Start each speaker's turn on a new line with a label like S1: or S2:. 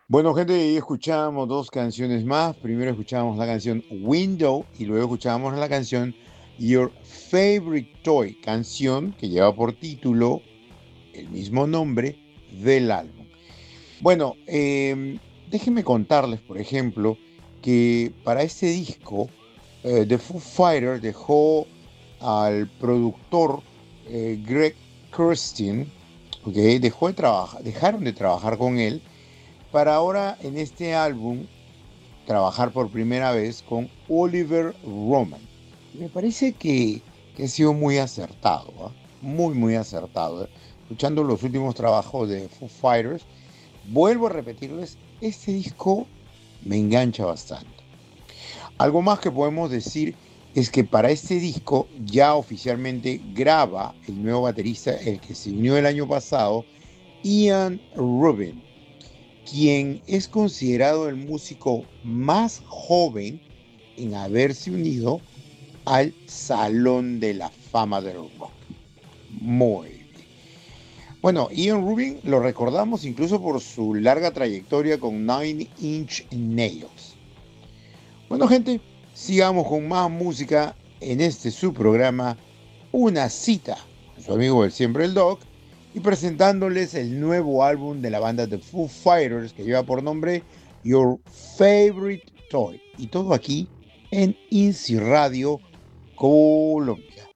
S1: Bueno, gente, ahí escuchamos dos canciones más. Primero escuchamos la canción Window y luego escuchamos la canción Your Favorite Toy, canción que lleva por título el mismo nombre del álbum. Bueno, déjenme contarles, por ejemplo, que para este disco, The Foo Fighters dejó al productor Greg Kurstin, ¿ok? Dejaron de trabajar con él para ahora en este álbum trabajar por primera vez con Oliver Roman. Y me parece que ha sido muy acertado, ¿ah? Muy acertado. Escuchando los últimos trabajos de Foo Fighters, vuelvo a repetirles, este disco me engancha bastante. Algo más que podemos decir es que para este disco ya oficialmente graba el nuevo baterista, el que se unió el año pasado, Ian Rubin, quien es considerado el músico más joven en haberse unido al Salón de la Fama del Rock. Muy bien. Bueno, Ian Rubin lo recordamos incluso por su larga trayectoria con Nine Inch Nails. Bueno, gente, sigamos con más música en este su programa, Una cita con su amigo el siempre el Doc, y presentándoles el nuevo álbum de la banda The Foo Fighters que lleva por nombre Your Favorite Toy. Y todo aquí en Inci Radio Colombia.